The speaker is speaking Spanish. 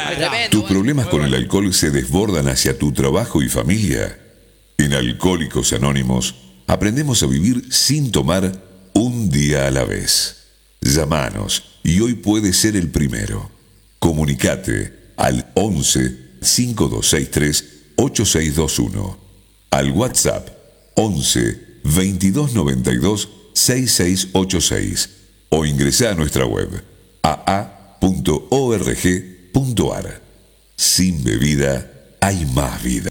¿Tus problemas con el alcohol se desbordan hacia tu trabajo y familia? En Alcohólicos Anónimos aprendemos a vivir sin tomar un día a la vez. Llámanos y hoy puede ser el primero. Comunicate al 11 5263 8621. Al WhatsApp 11 2292 6686 o ingresá a nuestra web aa.org.ar. Sin bebida hay más vida.